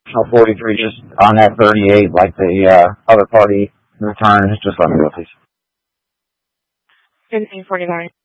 Additional 43, just on that 38, like the other party returns, just let me know, please. 1549.